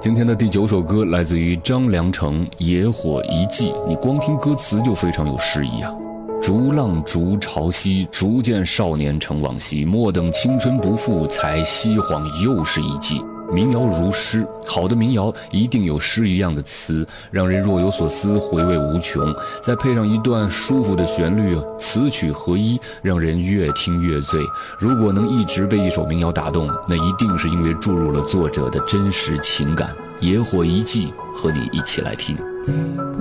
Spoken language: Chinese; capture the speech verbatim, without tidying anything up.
今天的第九首歌来自于张良诚《野火一记》，你光听歌词就非常有诗意啊。逐浪逐潮汐，逐渐少年成往昔，莫等青春不复，才西黄又是一季。民谣如诗，好的民谣一定有诗一样的词，让人若有所思，回味无穷。再配上一段舒服的旋律，词曲合一，让人越听越醉。如果能一直被一首民谣打动，那一定是因为注入了作者的真实情感。野火一记，和你一起来听。